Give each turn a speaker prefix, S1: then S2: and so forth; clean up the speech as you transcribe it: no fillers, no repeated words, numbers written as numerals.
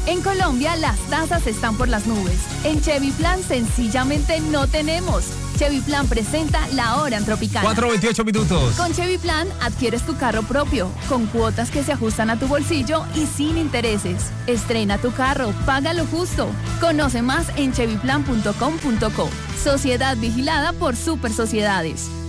S1: En Colombia, las tasas están por las nubes. En Chevy Plan, sencillamente no tenemos. Chevy Plan presenta la hora en Tropicana.
S2: 4:28 minutos.
S1: Con Chevy Plan, adquieres tu carro propio, con cuotas que se ajustan a tu bolsillo y sin intereses. Estrena tu carro, págalo justo. Conoce más en chevyplan.com.co. Sociedad vigilada por Super Sociedades.